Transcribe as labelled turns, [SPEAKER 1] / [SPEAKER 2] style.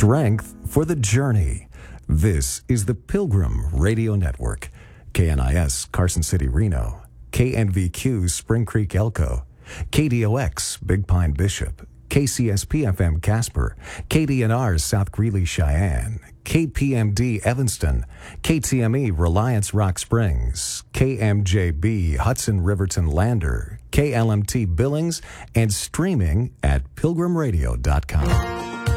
[SPEAKER 1] Strength for the journey. This is the Pilgrim Radio Network. KNIS, Carson City, Reno. KNVQ, Spring Creek, Elko. KDOX, Big Pine, Bishop. KCSP-FM, Casper. KDNR, South Greeley, Cheyenne. KPMD, Evanston. KTME, Reliance, Rock Springs. KMJB, Hudson, Riverton, Lander. KLMT, Billings, and streaming at pilgrimradio.com.